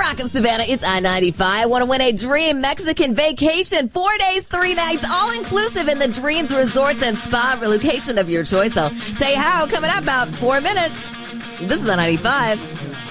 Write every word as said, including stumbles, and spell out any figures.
Rock of Savannah, it's I ninety-five. Want to win a dream Mexican vacation? Four days, three nights, all inclusive in the Dreams Resorts and Spa location of your choice. I'll tell you how coming up about four minutes. This is I ninety-five.